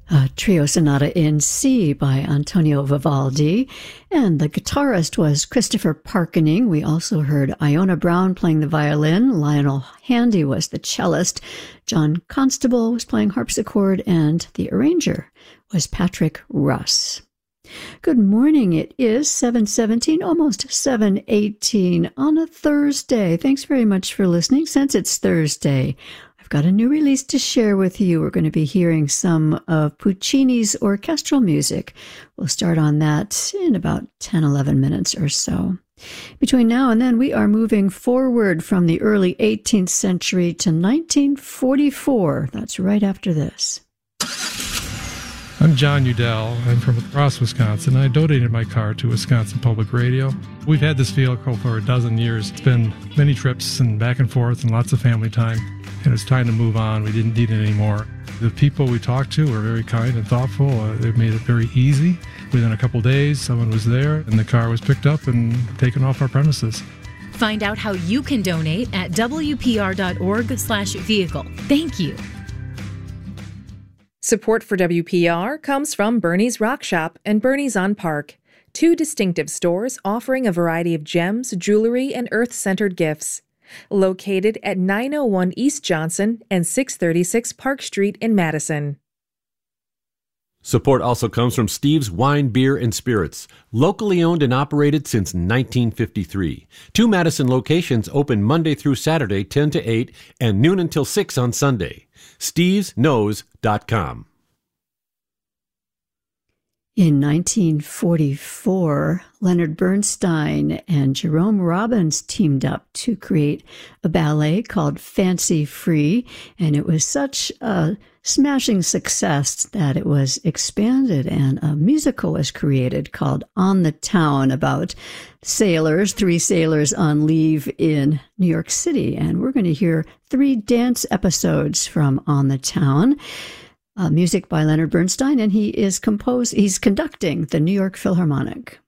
A trio sonata in C by Antonio Vivaldi, and the guitarist was Christopher Parkening. We also heard Iona Brown playing the violin, Lionel Handy was the cellist, John Constable was playing harpsichord, and the arranger was Patrick Russ. Good morning. It is 7:17, almost 7:18 on a Thursday. Thanks very much for listening. Since it's Thursday, I've got a new release to share with you. We're going to be hearing some of Puccini's orchestral music. We'll start on that in about 10, 11 minutes or so. Between now and then, we are moving forward from the early 18th century to 1944. That's right after this. I'm John Udell. I'm from Ross, Wisconsin. I donated my car to Wisconsin Public Radio. We've had this vehicle for a dozen years. It's been many trips and back and forth and lots of family time. And it's time to move on. We didn't need it anymore. The people we talked to were very kind and thoughtful. They made it very easy. Within a couple days, someone was there and the car was picked up and taken off our premises. Find out how you can donate at wpr.org/vehicle. Thank you. Support for WPR comes from Bernie's Rock Shop and Bernie's on Park, two distinctive stores offering a variety of gems, jewelry, and earth-centered gifts. Located at 901 East Johnson and 636 Park Street in Madison. Support also comes from Steve's Wine, Beer, and Spirits, locally owned and operated since 1953. Two Madison locations open Monday through Saturday, 10 to 8, and noon until 6 on Sunday. StevesKnows.com. In 1944, Leonard Bernstein and Jerome Robbins teamed up to create a ballet called Fancy Free, and it was such a smashing success that it was expanded and a musical was created called On the Town about sailors, three sailors on leave in New York City. And we're going to hear 3 dance episodes from On the Town. Music by Leonard Bernstein, and he's conducting the New York Philharmonic.